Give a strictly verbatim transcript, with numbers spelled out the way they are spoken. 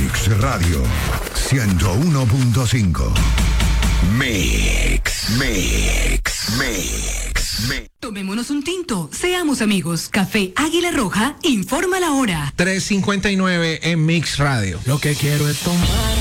Mix Radio ciento uno punto cinco. Mix, Mix, Mix, Mix. Tomémonos un tinto, seamos amigos. Café Águila Roja, informa la hora. tres cincuenta y nueve en Mix Radio. Lo que quiero es tomar